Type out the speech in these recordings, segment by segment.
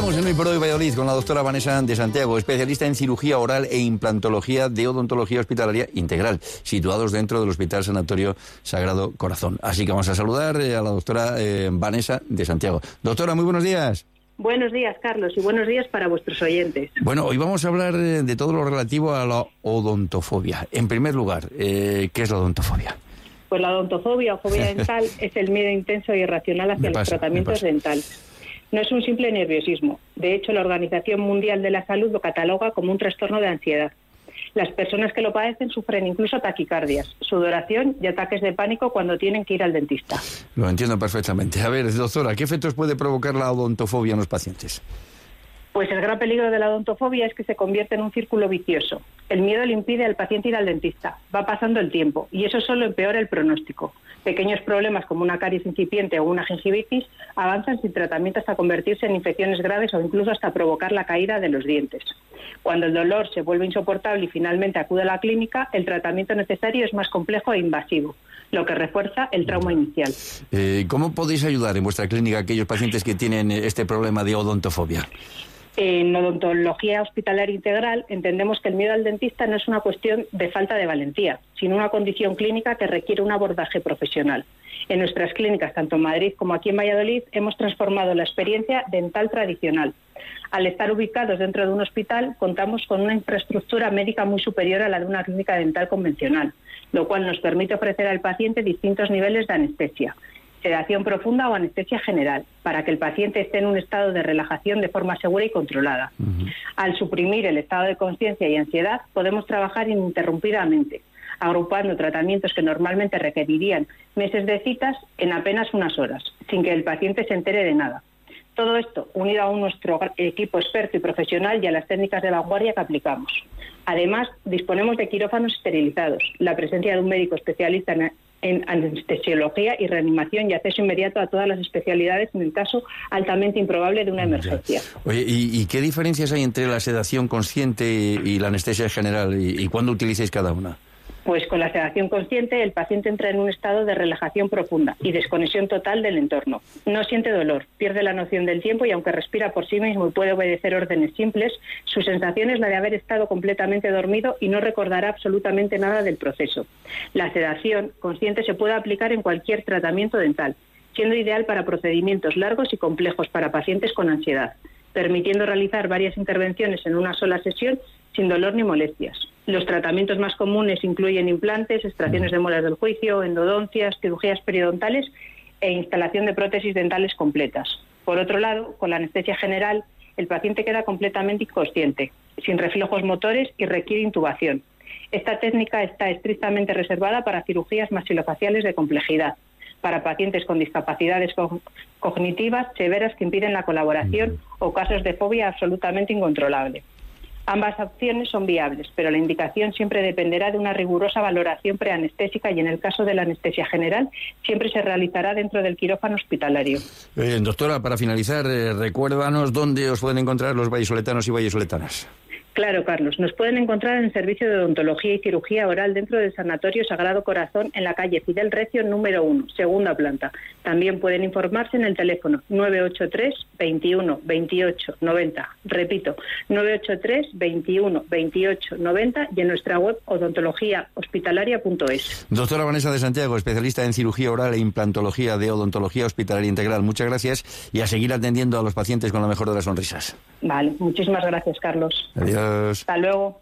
Estamos en Hoy por Hoy Valladolid con la doctora Vanessa de Santiago, especialista en cirugía oral e implantología de odontología hospitalaria integral, situados dentro del Hospital Sanatorio Sagrado Corazón. Así que vamos a saludar a la doctora Vanessa de Santiago. Doctora, muy buenos días. Buenos días, Carlos, y buenos días para vuestros oyentes. Bueno, hoy vamos a hablar de todo lo relativo a la odontofobia. En primer lugar, ¿qué es la odontofobia? Pues la odontofobia o fobia dental es el miedo intenso e irracional hacia los tratamientos dentales. No es un simple nerviosismo. De hecho, la Organización Mundial de la Salud lo cataloga como un trastorno de ansiedad. Las personas que lo padecen sufren incluso taquicardias, sudoración y ataques de pánico cuando tienen que ir al dentista. Lo entiendo perfectamente. A ver, doctora, ¿qué efectos puede provocar la odontofobia en los pacientes? Pues el gran peligro de la odontofobia es que se convierte en un círculo vicioso. El miedo le impide al paciente ir al dentista. Va pasando el tiempo y eso solo empeora el pronóstico. Pequeños problemas como una caries incipiente o una gingivitis avanzan sin tratamiento hasta convertirse en infecciones graves o incluso hasta provocar la caída de los dientes. Cuando el dolor se vuelve insoportable y finalmente acude a la clínica, el tratamiento necesario es más complejo e invasivo, lo que refuerza el trauma inicial. ¿Cómo podéis ayudar en vuestra clínica a aquellos pacientes que tienen este problema de odontofobia? En odontología hospitalaria integral entendemos que el miedo al dentista no es una cuestión de falta de valentía, sino una condición clínica que requiere un abordaje profesional. En nuestras clínicas, tanto en Madrid como aquí en Valladolid, hemos transformado la experiencia dental tradicional. Al estar ubicados dentro de un hospital, contamos con una infraestructura médica muy superior a la de una clínica dental convencional, lo cual nos permite ofrecer al paciente distintos niveles de anestesia, sedación profunda o anestesia general, para que el paciente esté en un estado de relajación de forma segura y controlada. Al suprimir el estado de conciencia y ansiedad, podemos trabajar ininterrumpidamente, agrupando tratamientos que normalmente requerirían meses de citas en apenas unas horas, sin que el paciente se entere de nada. Todo esto unido a nuestro equipo experto y profesional y a las técnicas de vanguardia que aplicamos. Además, disponemos de quirófanos esterilizados, la presencia de un médico especialista en anestesiología y reanimación y acceso inmediato a todas las especialidades en el caso altamente improbable de una emergencia. Oye, ¿y qué diferencias hay entre la sedación consciente y la anestesia general? ¿Y cuándo utilizáis cada una? Pues con la sedación consciente el paciente entra en un estado de relajación profunda y desconexión total del entorno. No siente dolor, pierde la noción del tiempo y aunque respira por sí mismo y puede obedecer órdenes simples, su sensación es la de haber estado completamente dormido y no recordará absolutamente nada del proceso. La sedación consciente se puede aplicar en cualquier tratamiento dental, siendo ideal para procedimientos largos y complejos para pacientes con ansiedad, permitiendo realizar varias intervenciones en una sola sesión sin dolor ni molestias. Los tratamientos más comunes incluyen implantes, extracciones de muelas del juicio, endodoncias, cirugías periodontales e instalación de prótesis dentales completas. Por otro lado, con la anestesia general, el paciente queda completamente inconsciente, sin reflejos motores y requiere intubación. Esta técnica está estrictamente reservada para cirugías maxilofaciales de complejidad, para pacientes con discapacidades cognitivas severas que impiden la colaboración o casos de fobia absolutamente incontrolable. Ambas opciones son viables, pero la indicación siempre dependerá de una rigurosa valoración preanestésica y en el caso de la anestesia general siempre se realizará dentro del quirófano hospitalario. Doctora, para finalizar, recuérdanos dónde os pueden encontrar los vallisoletanos y vallisoletanas. Claro, Carlos. Nos pueden encontrar en el servicio de odontología y cirugía oral dentro del Sanatorio Sagrado Corazón en la calle Fidel Recio número 1, segunda planta. También pueden informarse en el teléfono 983 21 28 90. Repito, 983 21 28 90 y en nuestra web odontologiahospitalaria.es. Doctora Vanessa de Santiago, especialista en cirugía oral e implantología de odontología hospitalaria integral. Muchas gracias y a seguir atendiendo a los pacientes con la mejor de las sonrisas. Vale, muchísimas gracias, Carlos. Adiós. Hasta luego.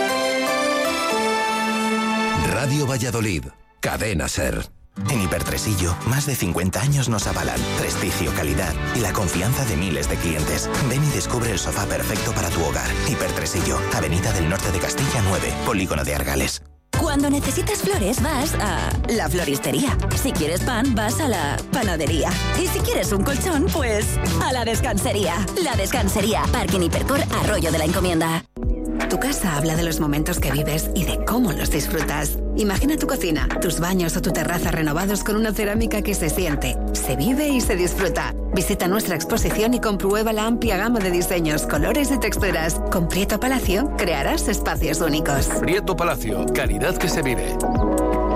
Radio Valladolid, Cadena SER. En Hipertresillo, más de 50 años nos avalan prestigio, calidad y la confianza de miles de clientes. Ven y descubre el sofá perfecto para tu hogar. Hipertresillo, Avenida del Norte de Castilla 9, Polígono de Argales. Cuando necesitas flores vas a la floristería. Si quieres pan vas a la panadería. Y si quieres un colchón, pues a la descansería. La Descansería, Parking Hipercor, Arroyo de la Encomienda. Tu casa habla de los momentos que vives y de cómo los disfrutas. Imagina tu cocina, tus baños o tu terraza renovados con una cerámica que se siente, se vive y se disfruta. Visita nuestra exposición y comprueba la amplia gama de diseños, colores y texturas. Con Prieto Palacio crearás espacios únicos. Prieto Palacio, calidad que se vive.